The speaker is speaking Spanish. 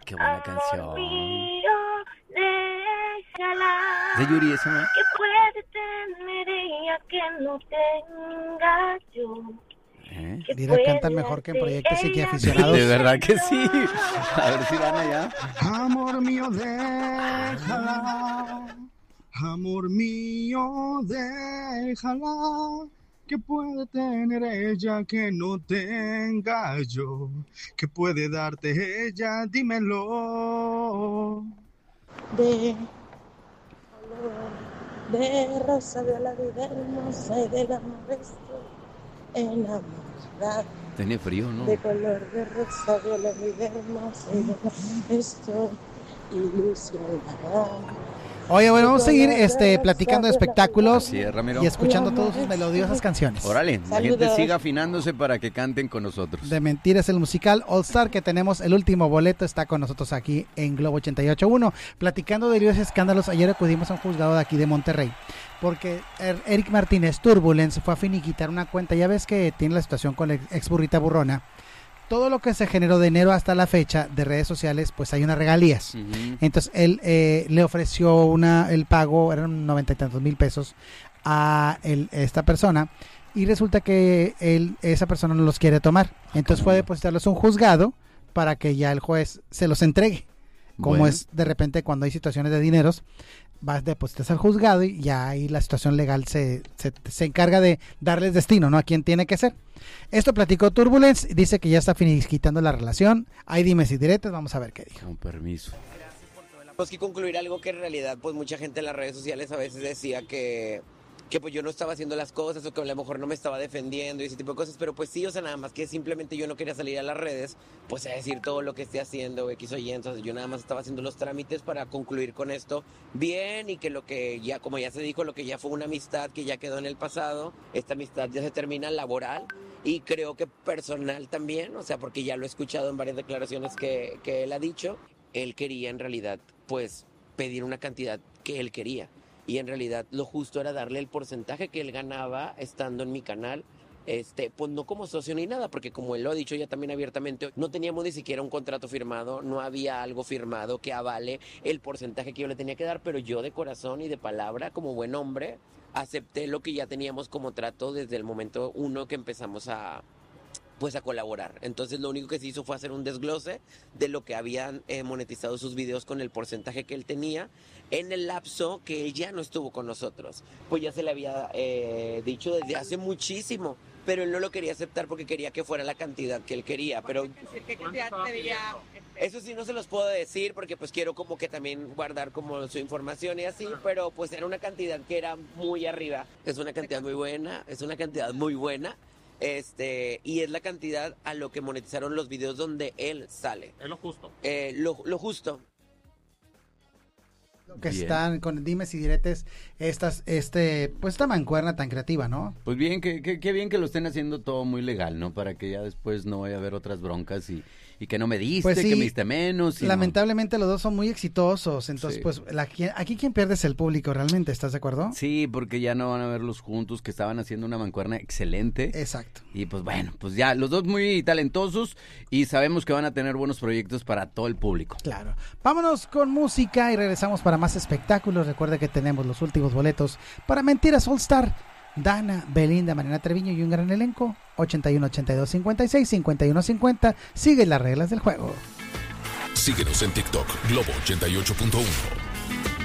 qué buena canción. Amor mío, déjala. ¿De Yuri esa, no? Que puede tener ella que no tenga yo. Lira cantan mejor que en Proyecto Psiqui Aficionados. De verdad que sí. A ver si van allá. Amor mío, déjala. Amor mío, déjala. ¿Qué puede tener ella que no tenga yo? ¿Qué puede darte ella? Dímelo. De color de rosa de la vida hermosa y del amor estoy enamorada. Tiene frío, ¿no? De color de rosa de la vida hermosa y del amor estoy ilusionada. Oye, bueno, vamos a seguir platicando de espectáculos Así es, Ramiro. y escuchando todas sus melodiosas canciones. Órale, la gente Saludos. siga afinándose para que canten con nosotros. De Mentiras, el musical All Star, que tenemos el último boleto, está con nosotros aquí en Globo 88.1. Platicando de líos y escándalos, ayer acudimos a un juzgado de aquí de Monterrey, porque Eric Martínez Turbulence fue a finiquitar una cuenta. Ya ves que tiene la situación con la ex burrita burrona. Todo lo que se generó de enero hasta la fecha de redes sociales, pues hay unas regalías. Entonces él le ofreció el pago, eran 90 y tantos mil pesos a esta persona, y resulta que esa persona no los quiere tomar. Entonces fue a depositarlos a un juzgado para que ya el juez se los entregue. Como Bueno. es de repente cuando hay situaciones de dineros, vas depositas al juzgado y ya ahí la situación legal se encarga de darles destino, ¿no? A quien tiene que ser. Esto platicó Turbulence, dice que ya está finiquitando la relación. Hay dimes y diretes, vamos a ver qué dijo. Con permiso. Pues que concluir algo que en realidad pues mucha gente en las redes sociales a veces decía que pues yo no estaba haciendo las cosas o que a lo mejor no me estaba defendiendo y ese tipo de cosas, pero pues sí, o sea, nada más que simplemente yo no quería salir a las redes pues a decir todo lo que esté haciendo X o Y, entonces yo nada más estaba haciendo los trámites para concluir con esto bien y que lo que ya, como ya se dijo, lo que ya fue una amistad que ya quedó en el pasado, esta amistad ya se termina laboral y creo que personal también, o sea, porque ya lo he escuchado en varias declaraciones que él ha dicho, él quería en realidad pues pedir una cantidad que él quería. Y en realidad lo justo era darle el porcentaje que él ganaba estando en mi canal, pues no como socio ni nada, porque como él lo ha dicho ya también abiertamente, no teníamos ni siquiera un contrato firmado, no había algo firmado que avale el porcentaje que yo le tenía que dar, pero yo de corazón y de palabra, como buen hombre, acepté lo que ya teníamos como trato desde el momento uno que empezamos a colaborar. Entonces lo único que se hizo fue hacer un desglose de lo que habían monetizado sus videos con el porcentaje que él tenía en el lapso que él ya no estuvo con nosotros. Pues ya se le había dicho desde hace muchísimo, pero él no lo quería aceptar porque quería que fuera la cantidad que él quería. Pero ¿Qué cantidad pedía? eso sí no se los puedo decir porque pues quiero como que también guardar como su información y así, pero pues era una cantidad que era muy arriba. Es una cantidad muy buena, y es la cantidad a lo que monetizaron los videos donde él sale. Es lo justo. Lo justo. Que Bien. están con dimes y diretes pues esta mancuerna tan creativa, ¿no? Pues bien, qué bien que lo estén haciendo todo muy legal, ¿no? Para que ya después no vaya a haber otras broncas y que no me diste, Pues sí, que me diste menos. Y lamentablemente los dos son muy exitosos, entonces Sí. pues aquí quien pierde es el público realmente, ¿estás de acuerdo? no. Sí, porque ya no van a verlos juntos, que estaban haciendo una mancuerna excelente. Exacto. Y pues bueno, pues ya, los dos muy talentosos y sabemos que van a tener buenos proyectos para todo el público. Claro. Vámonos con música y regresamos para más espectáculos. Recuerda que tenemos los últimos boletos para Mentiras All Star. Dana, Belinda, Mariana Treviño y un gran elenco. 81 82 56 51 50. Sigue las reglas del juego. Síguenos en TikTok, Globo 88.1.